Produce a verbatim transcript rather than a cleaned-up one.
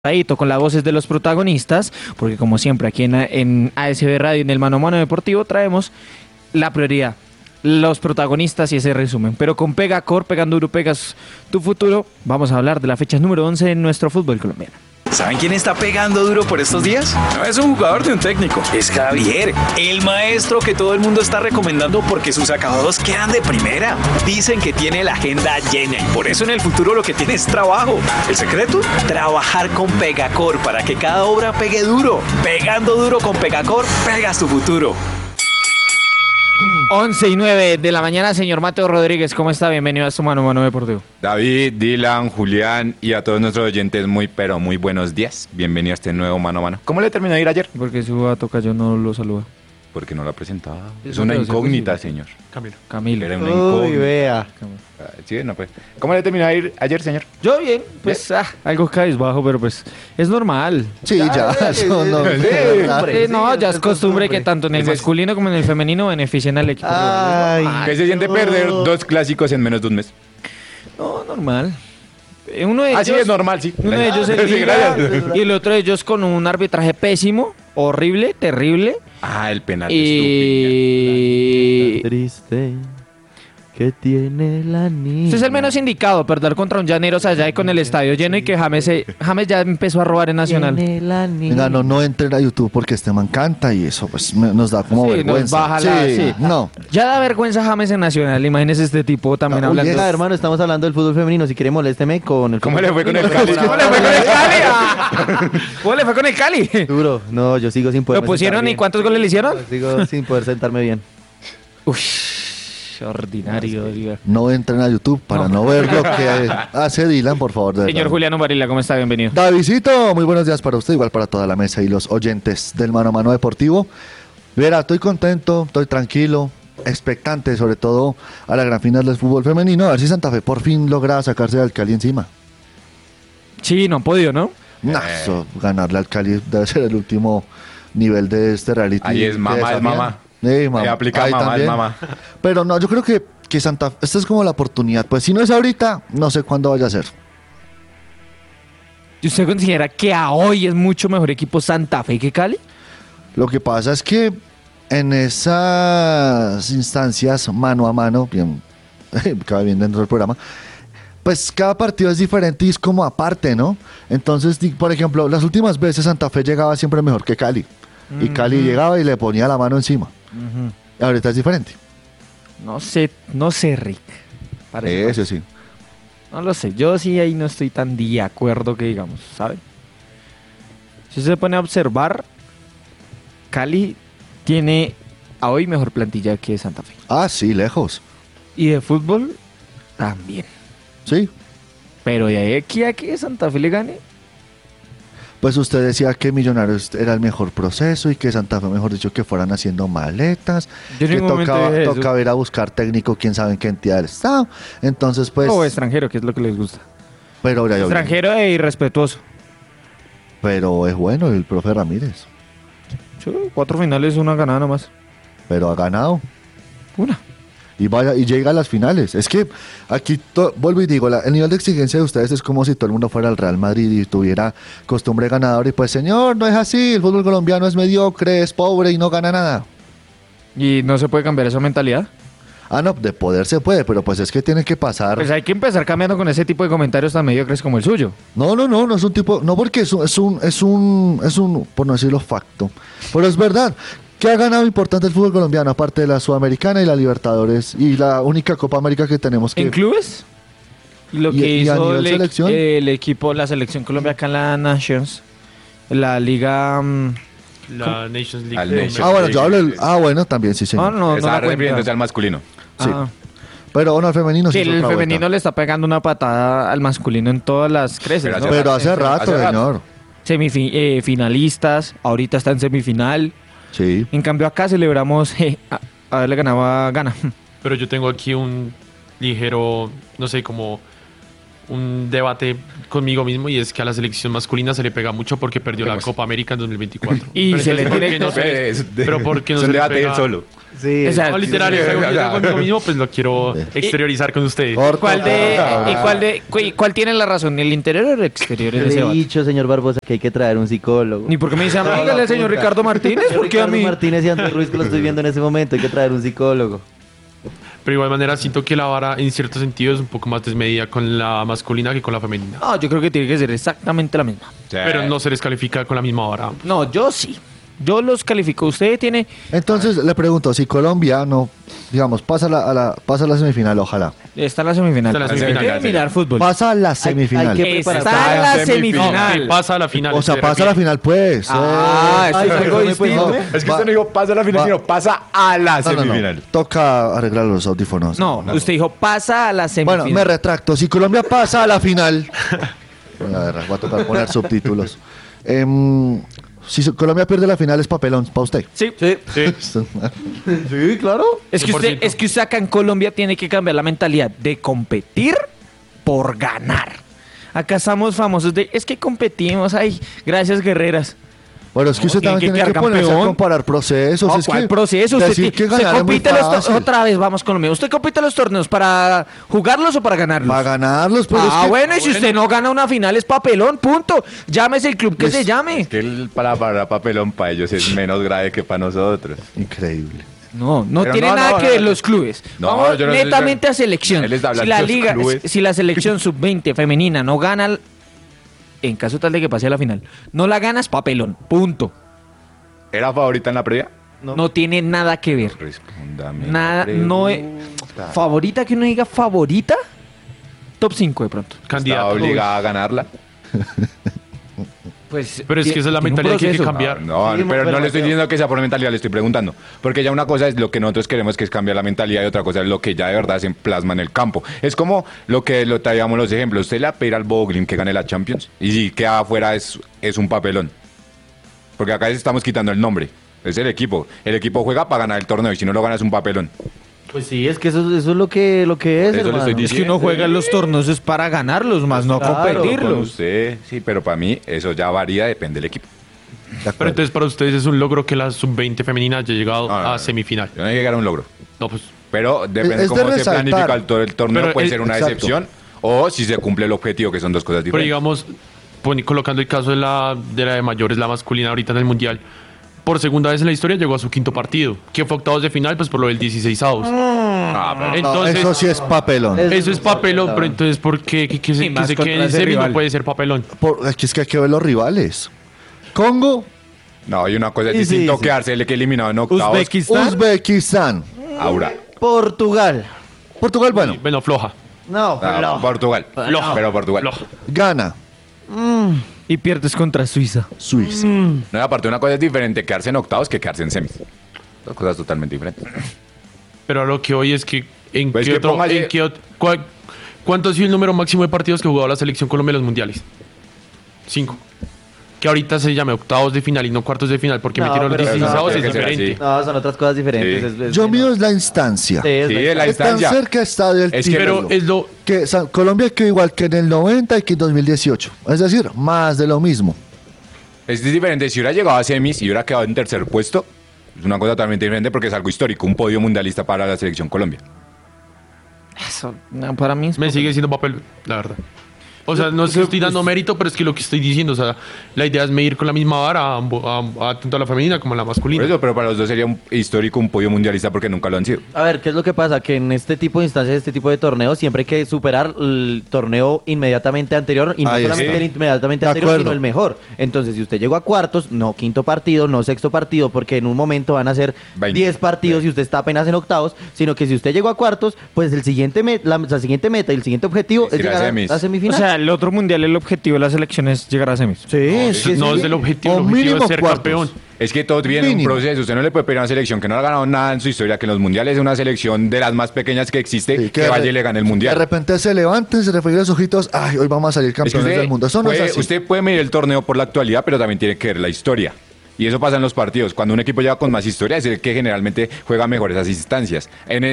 con las voces de los protagonistas, porque como siempre aquí en, en A S B Radio, en el Mano a Mano Deportivo, traemos la prioridad, los protagonistas y ese resumen. Pero con Pegacor, pegando duro, pegas tu futuro, vamos a hablar de la fecha número once en nuestro fútbol colombiano. ¿Saben quién está pegando duro por estos días? No es un jugador de un técnico, es Javier, el maestro que todo el mundo está recomendando porque sus acabados quedan de primera. Dicen que tiene la agenda llena y por eso en el futuro lo que tiene es trabajo. ¿El secreto? Trabajar con Pegacor para que cada obra pegue duro. Pegando duro con Pegacor, pegas tu futuro. once y nueve de la mañana, señor Mateo Rodríguez, ¿cómo está? Bienvenido a su Mano a Mano Deportivo. David, Dylan, Julián y a todos nuestros oyentes, muy pero muy buenos días. Bienvenido a este nuevo Mano a Mano. ¿Cómo le terminó de ir ayer? Porque su gato cayó, no lo saluda. Porque no lo ha presentado. Es Eso una creo, sí, incógnita, sí. señor. Camilo. Camilo. Era una Uy, incógnita. vea. Ah, sí, no, pues. ¿Cómo le terminó de ir ayer, señor? Yo bien, pues ah, algo cabizbajo, pero pues es normal. Sí, ya, eso no. sí, Eh, no, ya es costumbre que costumbre. tanto en el Ese es- masculino como en el femenino beneficien al equipo. Ay, ¿Qué se siente no. perder dos clásicos en menos de un mes? No, normal. Eh, Uno de Ah, sí, ellos, es normal, sí. uno de ellos Sí, en Liga, gracias. y el otro de ellos con un arbitraje pésimo, horrible, terrible. Ah, el penal. Y Triste que tiene la niña. este es el menos indicado, perder contra un Llaneros allá y con el estadio lleno y que James, se- James ya empezó a robar en Nacional. Tiene la niña. Venga, no, no entren a YouTube porque este man canta y eso pues me- nos da como Sí, nos vergüenza. baja la- sí. No. Ya da vergüenza James en Nacional, imagínese este tipo también No, hablando. Venga, hermano, estamos hablando del fútbol femenino. Si quiere, molésteme con el ¿Cómo fútbol le fue con el femenino. Cali? ¿Cómo le fue con el Cali? Ah. ¿Cómo le fue con el Cali? Duro. No, yo sigo sin poder. ¿Lo pusieron y cuántos goles le hicieron? Sigo sin poder sentarme bien. Uy, ordinario. diga. No entren a YouTube para no, ver lo que hace Dylan, por favor. de Señor verdad. Juliano Varela, ¿cómo está? Bienvenido. Davidcito, muy buenos días para usted, igual para toda la mesa y los oyentes del Mano a Mano Deportivo. Verá, estoy contento, estoy tranquilo, expectante sobre todo a la gran final del fútbol femenino, a ver si Santa Fe por fin logra sacarse al Cali encima. Sí, no han podido, ¿no? Nah, eso, ganarle al Cali debe ser el último nivel de este reality. Ahí es que mamá, es desafían. mamá. Sí, mamá. Ahí aplica Ahí mamá, es también. mamá. Pero no, yo creo que, que Santa Fe, esta es como la oportunidad. Pues si no es ahorita, no sé cuándo vaya a ser. ¿Y usted considera que a hoy es mucho mejor equipo Santa Fe que Cali? Lo que pasa es que en esas instancias mano a mano, bien, cabe bien dentro del programa, pues cada partido es diferente y es como aparte, ¿no? Entonces, di- por ejemplo, las últimas veces Santa Fe llegaba siempre mejor que Cali. Y Cali llegaba y le ponía la mano encima. Ahorita es diferente. No sé, no sé, Rick. Parece Eso sí. No lo sé, yo sí ahí no estoy tan de acuerdo que digamos, ¿sabe? Si se pone a observar, Cali tiene a hoy mejor plantilla que Santa Fe. Ah, sí, lejos. Y de fútbol, también. Sí. Pero de ahí aquí a que Santa Fe le gane, Pues usted decía que Millonarios era el mejor proceso y que Santa Fe, mejor dicho, que fueran haciendo maletas, Yo en que ningún momento tocaba, dije eso. tocaba ir a buscar técnico, quién sabe en qué entidad del Estado. Entonces, pues, o extranjero, que es lo que les gusta. pero, ya, Extranjero e irrespetuoso. pero es bueno el profe Ramírez, Sí, cuatro finales, una ganada nomás. pero ha ganado Una. y vaya y llega a las finales. Es que aquí, to- vuelvo y digo, la- el nivel de exigencia de ustedes es como si todo el mundo fuera al Real Madrid y tuviera costumbre ganadora y pues, señor, no es así, el fútbol colombiano es mediocre, es pobre y no gana nada. Y no se puede cambiar esa mentalidad. Ah, no, de poder se puede, pero pues es que tiene que pasar. Pues hay que empezar cambiando con ese tipo de comentarios tan mediocres como el suyo. No, no, no, no es un tipo, no porque es un, es un, es un, es un, por no decirlo facto, pero es verdad. ¿Qué ha ganado importante el fútbol colombiano aparte de la Sudamericana y la Libertadores y la única Copa América que tenemos que ¿En clubes? Y lo ¿Y- que y a hizo nivel el, selección? el equipo, la selección Colombia acá en la Nations, la liga... mm, La Nations League. Al de Nations Ah, bueno, yo hablo del, Sí, sí. ah, bueno, también sí, señor. no, no, no Estaba la cuenta. refiriéndose al masculino. Sí. Ah, Pero bueno, el femenino sí, sí, es el otra femenino vuelta. le está pegando una patada al masculino en todas las creces, Pero ¿no? hace Pero hace rato, Hace rato. señor. Semifi- eh, finalistas, ahorita está en semifinal. Sí. En cambio acá celebramos eh, a, a verle ganaba Gana. Pero yo tengo aquí un ligero, no sé, como un debate conmigo mismo y es que a la selección masculina se le pega mucho porque perdió la Pues- Copa América en dos mil veinticuatro. Y Pero se le entonces, ¿por tiene- qué no se le- Es de- pero ¿por qué no es se un le debate pega? él solo. Sí, O sea, No, literal, yo tengo- yo tengo conmigo mismo, pues lo quiero exteriorizar con ustedes. Corto, ¿Cuál de, corto. ¿Y cuál de cu- cuál tiene la razón? ¿El interior o el exterior Yo de ese le he debate? dicho, señor Barbosa, que hay que traer un psicólogo. ¿Y por qué me dice a mí? No, Dígale la al señor puta. Ricardo Martínez, Señor ¿por qué a Ricardo mí? Martínez y Andrés Ruiz, que lo estoy viendo en ese momento, hay que traer un psicólogo. Pero de igual manera siento que la vara en cierto sentido es un poco más desmedida con la masculina que con la femenina. No, yo creo que tiene que ser exactamente la misma. Sí. Pero no se les califica con la misma vara. No, yo sí. Yo los califico. Usted tiene... Entonces le pregunto, si Colombia no, digamos, pasa a la, a la, pasa a la semifinal, ojalá. Está en la semifinal. Está en la semifinal, Tiene que sí. mirar fútbol. Pasa a la semifinal. hay que- Está preparar- en la Está en semifinal. No, que pasa a la final. O sea, se pasa a la refiere. final, pues. Ah, eh. eso Ay, es algo pero no me puede- distinto. no. Es que Va- usted no dijo pasa a la final, va- sino pasa a la No, no, no. semifinal. Toca arreglar los audífonos. No, usted dijo pasa a la semifinal. Bueno, me retracto. Si Colombia pasa a la final. Bueno, a ver, va a tocar poner subtítulos. Em, si su- Colombia pierde la final, es papelón para usted. Sí. Sí, Sí. sí, claro. Es que, usted, cien por ciento. es que usted acá en Colombia tiene que cambiar la mentalidad de competir por ganar. Acá estamos famosos de, es que competimos, ay, gracias guerreras. Bueno, es que usted tiene también que tiene que quedar ponerse a campeón. comparar procesos. No, es ¿cuál que proceso? Usted, decir ti- que se ganar es muy compite los to- fácil. otra vez, vamos Colombia. ¿Usted compite los torneos para jugarlos o para ganarlos? Para ganarlos, pero ah, es que... bueno, y si usted no gana una final es papelón, punto. Llámese el club que Pues, se llame. Es que el para, para papelón para ellos es menos grave que para nosotros. Increíble. No, no Pero tiene no, nada no, que no, ver no. los clubes. No, Vamos yo no estoy netamente diciendo- a selección. Él está hablando Si la de los liga, clubes. si la selección sub veinte femenina no gana, en caso tal de que pase a la final, no la ganas, papelón, punto. ¿Era favorita en la previa? No, tiene nada que ver. Respóndame. Nada, la no es pregunta. favorita, que uno diga favorita, top cinco de pronto. ¿Está Candidato. obligada a ganarla? Pues, Pero es que esa es la tiene un mentalidad que hay que proceso. cambiar. No, Sí, pero bueno, no le estoy pero- diciendo que sea por mentalidad, le estoy preguntando. Porque ya una cosa es lo que nosotros queremos, que es cambiar la mentalidad, y otra cosa es lo que ya de verdad se plasma en el campo. Es como lo que lo traíamos los ejemplos. Usted le va a pedir al Boglin que gane la Champions y si queda afuera es, es un papelón. Porque acá estamos quitando el nombre. Es el equipo. El equipo juega para ganar el torneo y si no lo gana es un papelón. Pues sí, es que eso, eso es lo que, lo que es, Eso le hermano. estoy Es que uno juega los torneos es para ganarlos, más no Claro, Con competirlos. usted, sí, pero para mí eso ya varía, depende del equipo. Pero entonces para ustedes es un logro que la sub veinte femenina haya llegado No, no, no. a semifinal. Yo no hay que llegar a un logro. No, pues Pero depende Es de cómo se resaltar. planifica el, to- el torneo, Pero puede el- ser una exacto. excepción o si se cumple el objetivo, que son dos cosas Pero diferentes. digamos, pon- colocando el caso de la, de la de mayores, la masculina ahorita en el Mundial, por segunda vez en la historia llegó a su quinto partido, que fue octavos de final, pues por lo del dieciséis avos. Ah, pero- No, Entonces, eso sí es papelón. Es- eso es papelón, pero entonces, ¿por qué que, que se, Sí, que más se contra quede en ese semi rival. no puede ser papelón? Por- es que es que hay que ver los rivales. Congo, no, y una cosa es Sí, sí, distinto sí. quedarse el que eliminado en octavos. Uzbekistán. Uzbekistán, Aura. Portugal. Portugal, bueno, Bueno, floja. No, Ah, no. Portugal. Floja. Pero Portugal. Floja. Ghana, Y pierdes contra Suiza. Suiza. No, y aparte una cosa es diferente quedarse en octavos que quedarse en semis. Dos cosas totalmente diferentes. Pero a lo que hoy es que en Pues qué que otro, póngale- en qué ot- cua- ¿cuánto ha sido el número máximo de partidos que ha jugado la selección Colombia en los mundiales? Cinco. Que ahorita se llame octavos de final y no cuartos de final porque No, metieron los pero dieciséis no, avos, tiene es que ser diferente. así. No, son otras cosas diferentes. Sí. es- es- Yo es- mío es la instancia. Sí, es Sí, la- es la Es tan instancia. cerca está del Es que- título. Pero es lo, que Sa- Colombia quedó igual que en el noventa y que en dos mil dieciocho. Es decir, más de lo mismo. Es diferente. Si hubiera llegado a semis y hubiera quedado en tercer puesto, es una cosa totalmente diferente porque es algo histórico. Un podio mundialista para la selección Colombia. Eso, no, para mí es me sigue siendo papel, la verdad. O sea, no se estoy dando mérito, pero es que lo que estoy diciendo, o sea, la idea es medir con la misma vara a, ambo- a- a tanto a la femenina como a la Por masculina. eso, pero para los dos sería un histórico un podio mundialista porque nunca lo han sido. A ver, ¿qué es lo que pasa? Que en este tipo de instancias, este tipo de torneos, siempre hay que superar el torneo inmediatamente anterior y no Ahí solamente sí. el inmediatamente De anterior, acuerdo. sino el mejor. Entonces, si usted llegó a cuartos, no quinto partido, no sexto partido, porque en un momento van a ser veinte. diez partidos y usted está apenas en octavos, sino que si usted llegó a cuartos, pues el siguiente met- la, la siguiente meta y el siguiente objetivo Es es ir a llegar a semis. la O semifinal. sea, el otro mundial, el objetivo de la selección es llegar a semis. sí, es que no sí. es el objetivo, O el objetivo mínimo es ser cuartos. campeón. Es que todo viene en un Mínimo. proceso. Usted no le puede pedir a una selección que no ha ganado nada en su historia, que en los mundiales es una selección de las más pequeñas que existe, Sí, que, de vaya re- y le gane el De mundial. repente se levanten, se refrigeran los ojitos. Ay, hoy vamos a salir Es que campeones usted del mundo. Eso no puede, es así. usted puede medir el torneo por la actualidad, pero también tiene que ver la historia. Y eso pasa en los partidos. Cuando un equipo llega con más historia, es el que generalmente juega mejor esas instancias. En